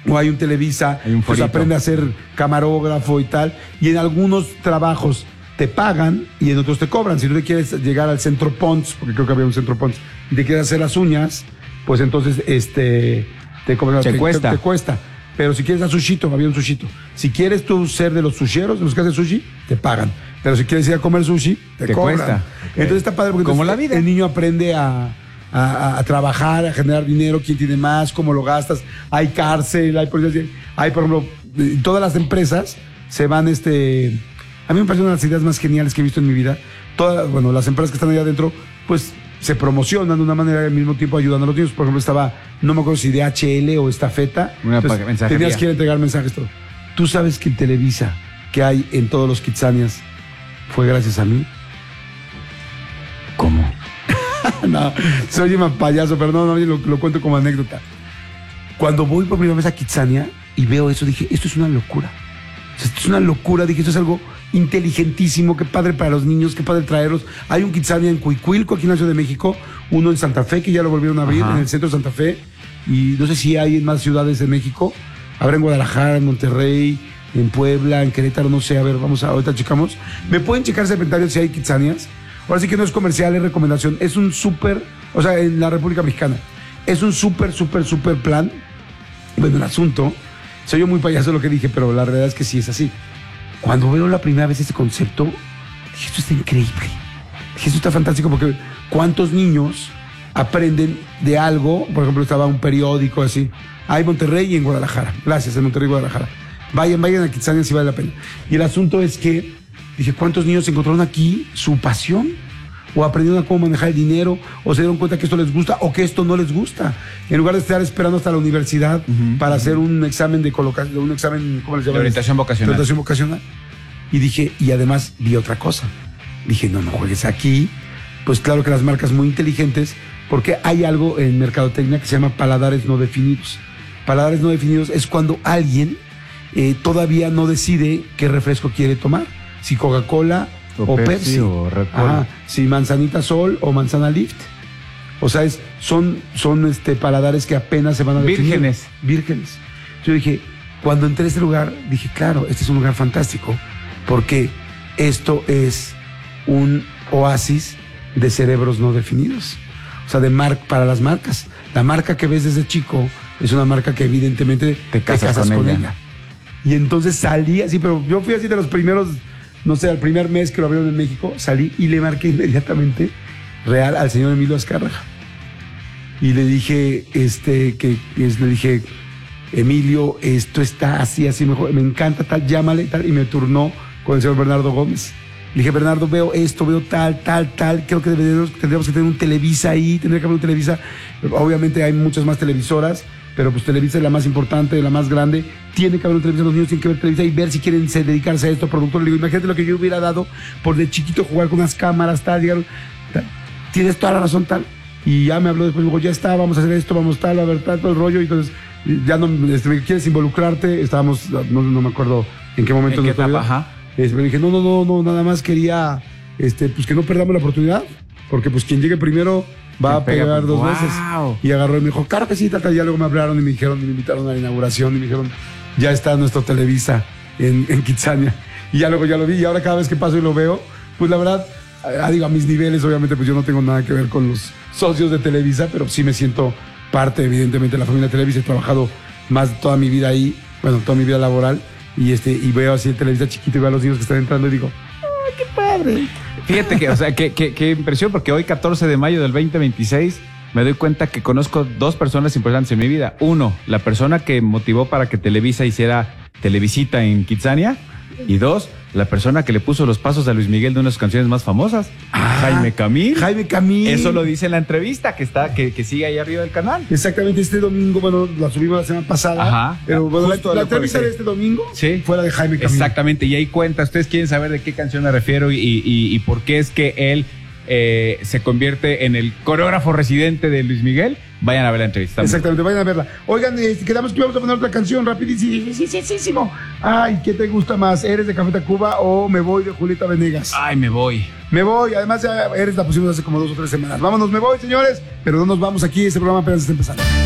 o hay un Televisa, pues aprende a ser camarógrafo y tal. Y en algunos trabajos te pagan y en otros te cobran. Si tú te quieres llegar al Centro Pons, porque creo que había un Centro Pons, y te quieres hacer las uñas, pues entonces te cobran, te cuesta. Pero si quieres a Sushito, había un Sushito. Si quieres tú ser de los susheros, de los que hacen sushi, te pagan. Pero si quieres ir a comer sushi, te cobran. Cuesta. Okay. Entonces está padre porque como la vida. El niño aprende a trabajar, a generar dinero, quién tiene más, cómo lo gastas. Hay cárcel, hay por ejemplo, todas las empresas se van a mí me parecen una de las ideas más geniales que he visto en mi vida. Las empresas que están allá adentro, pues se promocionan de una manera y al mismo tiempo ayudan a los niños. Por ejemplo, no me acuerdo si DHL o Estafeta. Tenías que ir a entregar mensajes, todo. Tú sabes que el Televisa que hay en todos los Kitsanias fue gracias a mí. ¿Cómo? No, soy un payaso, pero no, lo cuento como anécdota. Cuando voy por primera vez a Kitsania y veo eso, dije, esto es una locura. O sea, esto es una locura, dije, esto es algo inteligentísimo, qué padre para los niños, qué padre traerlos. Hay un Kitsania en Cuicuilco, aquí en la Ciudad de México, uno en Santa Fe, que ya lo volvieron a abrir, en el centro de Santa Fe, y no sé si hay en más ciudades de México. Habrá en Guadalajara, en Monterrey, en Puebla, en Querétaro, no sé, a ver, ahorita checamos. ¿Me pueden checar ese inventario si hay Kitsanias? Ahora sí que no es comercial, es recomendación. Es un súper, en la República Mexicana, es un súper plan. Bueno, el asunto, soy yo muy payaso lo que dije, pero la realidad es que sí es así. Cuando veo la primera vez ese concepto, dije, esto está increíble. Dije, esto está fantástico porque ¿cuántos niños aprenden de algo? Por ejemplo, estaba un periódico así. Hay Monterrey y en Guadalajara. Gracias, en Monterrey y Guadalajara. Vayan a Kitsania si vale la pena. Y el asunto es que dije, ¿cuántos niños encontraron aquí su pasión? O aprendieron a cómo manejar el dinero, o se dieron cuenta que esto les gusta o que esto no les gusta. En lugar de estar esperando hasta la universidad para hacer un examen de colocación, un examen, ¿cómo les llaman? De orientación vocacional. Y dije, y además vi otra cosa. Dije, no juegues aquí. Pues claro que las marcas muy inteligentes, porque hay algo en mercadotecnia que se llama paladares no definidos. Paladares no definidos es cuando alguien todavía no decide qué refresco quiere tomar. Si Coca-Cola o Pepsi o Red Bull. Si Manzanita Sol o Manzana Lift. O sea, son paladares que apenas se van a definir. Vírgenes. Yo dije, cuando entré a este lugar, dije, claro, este es un lugar fantástico, porque esto es un oasis de cerebros no definidos. O sea, para las marcas. La marca que ves desde chico es una marca que evidentemente te casas con ella. Y entonces salí así, pero yo fui así de los primeros, no sé, al primer mes que lo abrieron en México, salí y le marqué inmediatamente real al señor Emilio Azcárraga. Y le dije, le dije, Emilio, esto está así mejor, me encanta tal, llámale tal, y me turnó con el señor Bernardo Gómez. Le dije, Bernardo, veo esto, veo tal, creo que tendríamos que tener un Televisa ahí, tendría que haber un Televisa. Obviamente hay muchas más televisoras, pero pues Televisa es la más importante, la más grande. Tiene que haber un Televisa, los niños tienen que ver Televisa y ver si quieren dedicarse a esto, productor. Le digo, imagínate lo que yo hubiera dado por de chiquito jugar con unas cámaras, tal, tienes toda la razón, tal. Y ya me habló después, digo, ya está, vamos a hacer esto, vamos tal, a ver, tal, todo el rollo. Y entonces, ya no, ¿quieres involucrarte? Estábamos, no me acuerdo en qué momento. ¿En qué etapa? Ajá. Me dije, no, nada más quería, pues que no perdamos la oportunidad, porque pues quien llegue primero va a pegar dos veces. Y agarró y me dijo, claro que sí, tal. Ya luego me hablaron y me dijeron, me invitaron a la inauguración y me dijeron, ya está nuestro Televisa en Kitsania. Y ya luego ya lo vi, y ahora cada vez que paso y lo veo, pues la verdad, digo, a mis niveles, obviamente, pues yo no tengo nada que ver con los socios de Televisa, pero sí me siento parte, evidentemente, de la familia Televisa. He trabajado más toda mi vida ahí, bueno, toda mi vida laboral, y veo así el Televisa chiquito y veo a los niños que están entrando y digo, ¡ay, qué padre! Fíjate que, o sea, qué impresión, porque hoy, 14 de mayo del 2026, me doy cuenta que conozco dos personas importantes en mi vida. Uno, la persona que motivó para que Televisa hiciera Televisita en Kitsania. Y dos, la persona que le puso los pasos a Luis Miguel de una de sus canciones más famosas, Jaime Camil. Eso lo dice en la entrevista que sigue ahí arriba del canal. Exactamente, este domingo, bueno, la subimos la semana pasada. Ajá. Pero bueno, la entrevista de este domingo fue la de Jaime Camil. Exactamente, y ahí cuenta, ustedes quieren saber de qué canción me refiero y por qué es que él se convierte en el coreógrafo residente de Luis Miguel. Vayan a ver la entrevista. Exactamente, vayan a verla. Oigan, quedamos que vamos a poner otra canción rapidísimo. Ay, ¿qué te gusta más? ¿Eres de Café Tacuba o Me Voy de Julieta Venegas? Ay, Me Voy. Además, ya Eres la pusimos hace como 2 o 3 semanas. Vámonos, Me Voy, señores. Pero no nos vamos aquí, este programa apenas está empezando.